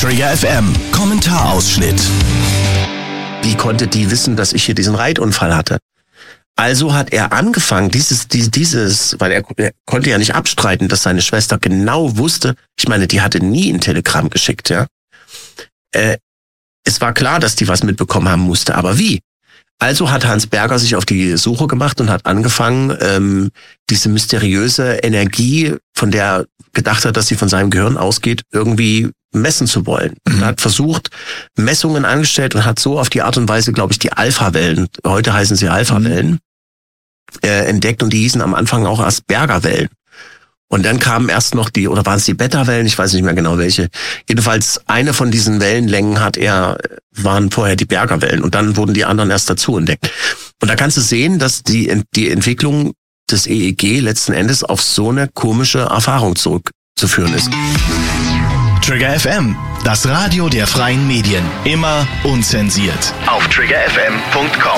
Trigger FM Kommentarausschnitt. Wie konnte die wissen, dass ich hier diesen Reitunfall hatte? Also hat er angefangen, weil er konnte ja nicht abstreiten, dass seine Schwester genau wusste, ich meine, die hatte nie ein Telegramm geschickt, ja. Es war klar, dass die was mitbekommen haben musste, aber wie? Also hat Hans Berger sich auf die Suche gemacht und hat angefangen, diese mysteriöse Energie, von der er gedacht hat, dass sie von seinem Gehirn ausgeht, irgendwie messen zu wollen. Und hat versucht, Messungen angestellt und hat so auf die Art und Weise, glaube ich, die Alpha-Wellen, heute heißen sie Alpha-Wellen, entdeckt, und die hießen am Anfang auch erst Berger-Wellen. Und dann kamen erst noch oder waren es die Beta-Wellen? Ich weiß nicht mehr genau welche. Jedenfalls eine von diesen Wellenlängen waren vorher die Berger-Wellen, und dann wurden die anderen erst dazu entdeckt. Und da kannst du sehen, dass die Entwicklung des EEG letzten Endes auf so eine komische Erfahrung zurückzuführen ist. Trigger FM, das Radio der freien Medien. Immer unzensiert. Auf triggerfm.com.